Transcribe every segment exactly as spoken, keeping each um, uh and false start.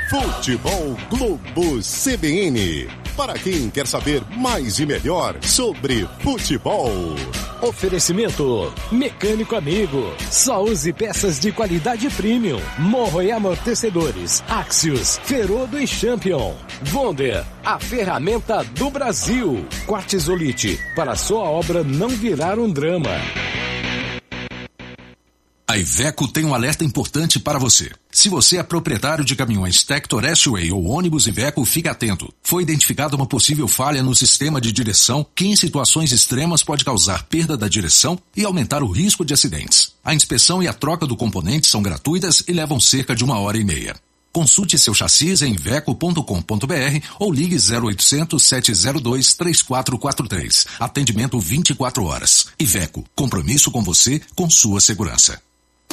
Futebol Globo C B N. Para quem quer saber mais e melhor sobre futebol. Oferecimento Mecânico Amigo. Só use peças de qualidade premium. Morro e amortecedores. Axios, Ferodo e Champion. Wonder, a ferramenta do Brasil. Quartzolite, para sua obra não virar um drama. A Iveco tem um alerta importante para você. Se você é proprietário de caminhões Tector S-Way ou ônibus Iveco, fique atento. Foi identificada uma possível falha no sistema de direção que em situações extremas pode causar perda da direção e aumentar o risco de acidentes. A inspeção e a troca do componente são gratuitas e levam cerca de uma hora e meia. Consulte seu chassi em iveco ponto com ponto br ou ligue zero oitocentos, sete zero dois, três quatro quatro três. Atendimento vinte e quatro horas. Iveco, compromisso com você, com sua segurança.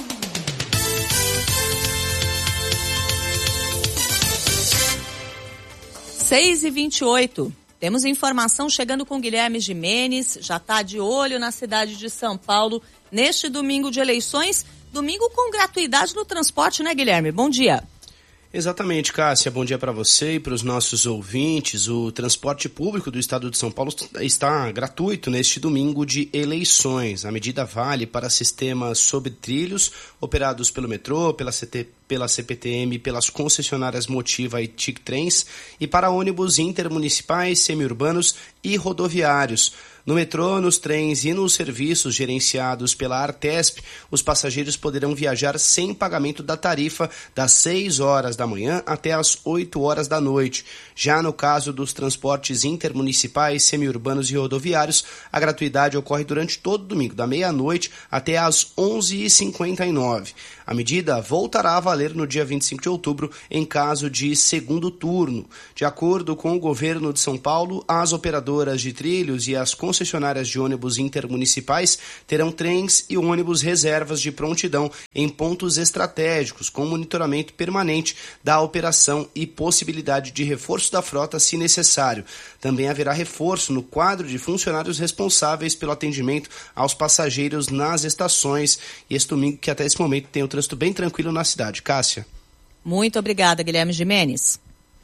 seis e vinte e oito. Temos informação chegando com Guilherme Gimenez, já está de olho na cidade de São Paulo neste domingo de eleições, domingo com gratuidade no transporte, né, Guilherme? Bom dia. Exatamente, Cássia. Bom dia para você e para os nossos ouvintes. O transporte público do estado de São Paulo está gratuito neste domingo de eleições. A medida vale para sistemas sobre trilhos operados pelo metrô, pela C T, pela C P T M, pelas concessionárias Motiva e Tic Trens e para ônibus intermunicipais, semiurbanos e rodoviários. No metrô, nos trens e nos serviços gerenciados pela Artesp, os passageiros poderão viajar sem pagamento da tarifa das seis horas da manhã até as oito horas da noite. Já no caso dos transportes intermunicipais, semiurbanos e rodoviários, a gratuidade ocorre durante todo domingo, da meia-noite até as onze e cinquenta e nove. A medida voltará a valer no dia vinte e cinco de outubro, em caso de segundo turno. De acordo com o governo de São Paulo, as operadoras de trilhos e as concessionárias de ônibus intermunicipais terão trens e ônibus reservas de prontidão em pontos estratégicos, com monitoramento permanente da operação e possibilidade de reforço da frota se necessário. Também haverá reforço no quadro de funcionários responsáveis pelo atendimento aos passageiros nas estações. E esse domingo, que até esse momento tem o trânsito bem tranquilo na cidade. Cássia. Muito obrigada, Guilherme Gimenez.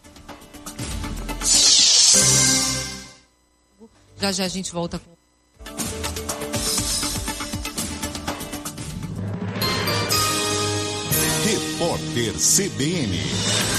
Já já a gente volta com... Repórter C B N.